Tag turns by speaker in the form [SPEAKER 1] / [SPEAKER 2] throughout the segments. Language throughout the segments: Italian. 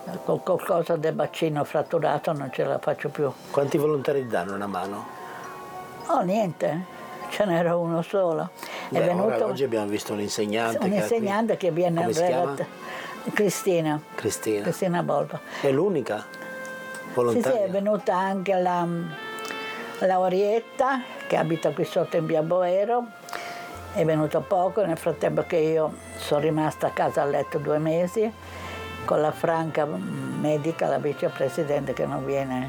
[SPEAKER 1] Con qualcosa del bacino fratturato non ce la faccio più.
[SPEAKER 2] Quanti volontari danno una mano?
[SPEAKER 1] Oh, niente, ce n'era uno solo. È
[SPEAKER 2] Beh,
[SPEAKER 1] venuto
[SPEAKER 2] oggi abbiamo visto un insegnante.
[SPEAKER 1] che viene.
[SPEAKER 2] Come si chiama?
[SPEAKER 1] Cristina.
[SPEAKER 2] Cristina.
[SPEAKER 1] Cristina Bolba.
[SPEAKER 2] È l'unica
[SPEAKER 1] Sì,
[SPEAKER 2] volontaria?
[SPEAKER 1] è venuta anche la Orietta, che abita qui sotto in via Boero, è venuta poco, nel frattempo che io sono rimasta a casa a letto 2 mesi, con la Franca medica, la vicepresidente che non viene.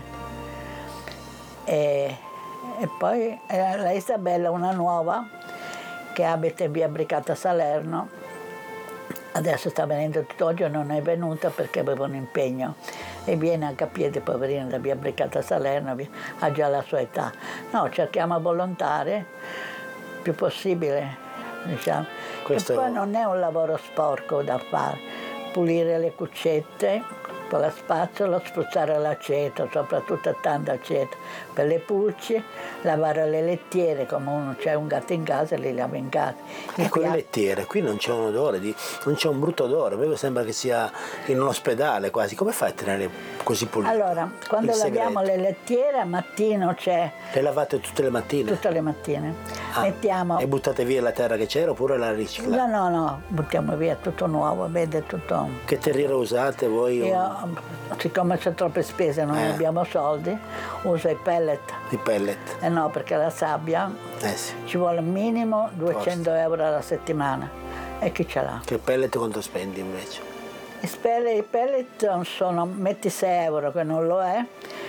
[SPEAKER 1] E poi la Isabella, una nuova, che abita in via Bricata Salerno, adesso sta venendo tutto, oggi non è venuta perché aveva un impegno e viene anche a piedi, poverina, da via Bricata Salerno, ha già la sua età. No, cerchiamo volontari, più possibile, diciamo.
[SPEAKER 2] Questo...
[SPEAKER 1] E poi non è un lavoro sporco da fare, pulire le cuccette con la spazzola, spruzzare l'aceto, soprattutto tanta aceto per le pulci, lavare le lettiere, come uno c'è un gatto in casa, li lava in casa.
[SPEAKER 2] Ecco le lettiere, qui non c'è un odore, non c'è un brutto odore, proprio sembra che sia in un ospedale quasi. Come fai a tenere così pulito?
[SPEAKER 1] Allora, quando laviamo le lettiere, al mattino c'è...
[SPEAKER 2] Le lavate tutte le mattine?
[SPEAKER 1] Tutte le mattine. Mettiamo...
[SPEAKER 2] E buttate via la terra che c'era oppure la riciclate?
[SPEAKER 1] No, buttiamo via tutto nuovo, vede tutto...
[SPEAKER 2] Che terriere usate voi?
[SPEAKER 1] Io, siccome c'è troppe spese, non abbiamo soldi, uso i pellet.
[SPEAKER 2] I pellet?
[SPEAKER 1] No, perché la sabbia
[SPEAKER 2] Sì.
[SPEAKER 1] ci vuole minimo 200 euro alla settimana. E chi ce l'ha?
[SPEAKER 2] Che pellet quanto spendi invece?
[SPEAKER 1] I pellet sono, metti 6 euro che non lo è,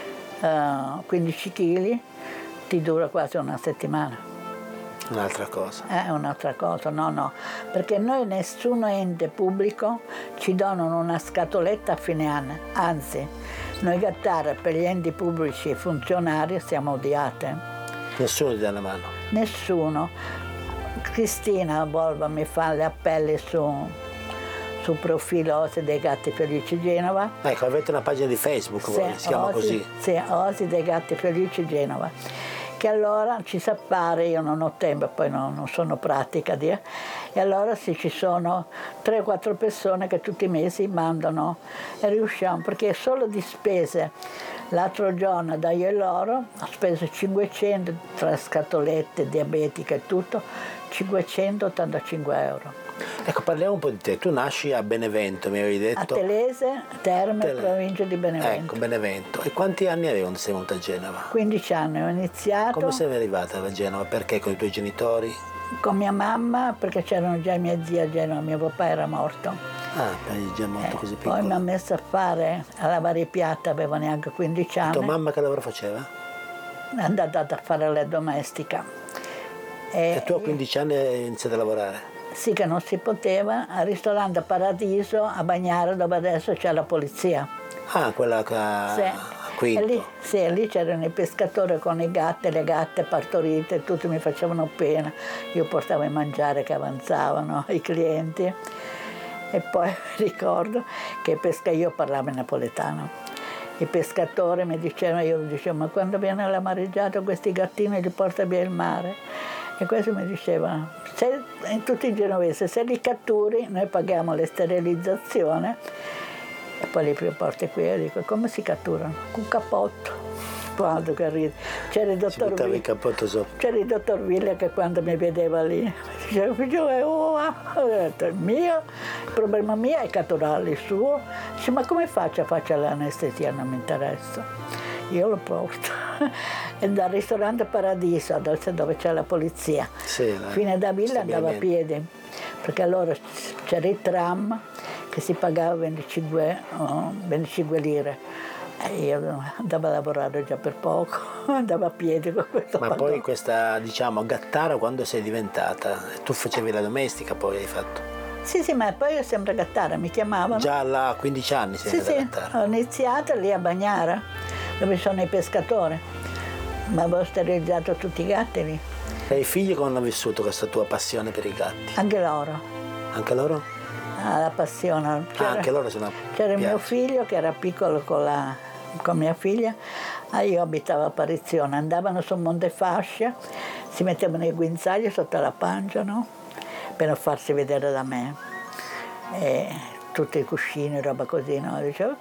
[SPEAKER 1] 15 kg, ti dura quasi una settimana.
[SPEAKER 2] Un'altra cosa.
[SPEAKER 1] È un'altra cosa, no, perché noi nessun ente pubblico ci donano una scatoletta a fine anno, anzi, noi gattare per gli enti pubblici e funzionari siamo odiate.
[SPEAKER 2] Nessuno ti dà una mano?
[SPEAKER 1] Nessuno. Cristina Bolba mi fa gli appelli sul profilo Osi dei Gatti Felici Genova.
[SPEAKER 2] Ecco, avete una pagina di Facebook, si chiama così?
[SPEAKER 1] Sì, Osi dei Gatti Felici Genova. Che allora ci sa fare, io non ho tempo, poi non sono pratica, e allora sì, ci sono 3-4 persone che tutti i mesi mandano e riusciamo, perché solo di spese, l'altro giorno da io e loro ho speso 500, tra scatolette, diabetica e tutto, 585 euro.
[SPEAKER 2] Ecco, parliamo un po' di te. Tu nasci a Benevento, mi avevi detto.
[SPEAKER 1] A Telese, Terme, provincia di Benevento.
[SPEAKER 2] Ecco, Benevento. E quanti anni avevi quando sei venuta a Genova?
[SPEAKER 1] 15 anni, ho iniziato.
[SPEAKER 2] Come sei arrivata a Genova? Perché? Con i tuoi genitori?
[SPEAKER 1] Con mia mamma, perché c'erano già i miei zii a Genova, mio papà era morto.
[SPEAKER 2] Ah, eri già molto così piccolo.
[SPEAKER 1] Poi mi ha messo a fare, a lavare i piatti, avevo neanche 15 anni.
[SPEAKER 2] Tua mamma che lavoro faceva?
[SPEAKER 1] È andata a fare la domestica.
[SPEAKER 2] E tu a 15 anni hai iniziato a lavorare?
[SPEAKER 1] Sì, che non si poteva, al ristorante Paradiso a Bagnara, dove adesso c'è la polizia.
[SPEAKER 2] Ah, quella che Quinto.
[SPEAKER 1] E lì c'erano i pescatori con i gatti, le gatte partorite, tutti mi facevano pena. Io portavo il mangiare che avanzavano ai clienti. E poi ricordo che io parlavo in napoletano. I pescatori mi dicevano, io dicevo, ma quando viene la mareggiata questi gattini li porta via il mare? E questo mi diceva, in tutti i genovesi, se li catturi noi paghiamo la sterilizzazione e poi li porti qui e dico, come si catturano? Con un cappotto. Quando che ride. C'era il dottor
[SPEAKER 2] Villa. Il cappotto sopra.
[SPEAKER 1] C'era il dottor Villa che quando mi vedeva lì mi diceva, figlio, ho detto, il problema mio è catturarli, il suo. Dice, ma come faccio l'anestesia? Non mi interessa. Io lo porto. E dal ristorante Paradiso, dove c'è la polizia, fino a Villa andavo a piedi, perché allora c'era il tram che si pagava 25 lire. E io andavo a lavorare già per poco, andavo a piedi con questo
[SPEAKER 2] Ma
[SPEAKER 1] pagone.
[SPEAKER 2] poi questa, diciamo, Gattara quando sei diventata? Tu facevi la domestica poi hai fatto?
[SPEAKER 1] Sì, ma poi io sempre Gattara, mi chiamavano.
[SPEAKER 2] Già a 15 anni sei andata a Gattara?
[SPEAKER 1] Ho iniziato lì a Bagnara, dove sono i pescatori, ma avevo sterilizzato tutti i gatti lì.
[SPEAKER 2] E i figli come hanno vissuto questa tua passione per i gatti?
[SPEAKER 1] Anche loro.
[SPEAKER 2] Anche loro?
[SPEAKER 1] La passione.
[SPEAKER 2] Anche loro sono.
[SPEAKER 1] C'era mio figlio che era piccolo con mia figlia, io abitavo a Parizione, andavano su Montefascia, si mettevano i guinzagli sotto la pancia, no? Per non farsi vedere da me. E tutti i cuscini, roba così, no? Dicevo,